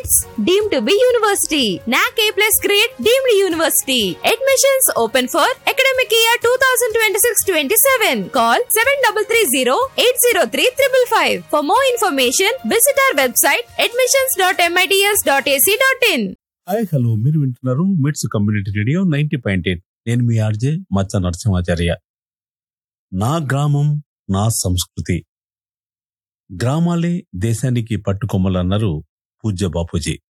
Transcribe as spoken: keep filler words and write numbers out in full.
College, deemed to be university. N A C A plus grade, deemed university. Admissions open for academic year twenty twenty-six twenty-seven. Call seven three three zero eight zero three five five five. For more information, visit our website admissions dot mits dot a c dot in. Hi hello, మీరు వింటున్నారు మిట్స్ community radio ninety point eight. నేను మీ RJ మచ్చ నరసింహాచార్య. నా గ్రామం నా సంస్కృతి. గ్రామాలే దేశానికి పట్టుకొమ్మలన్నారు పూజ్య బాపూజీ.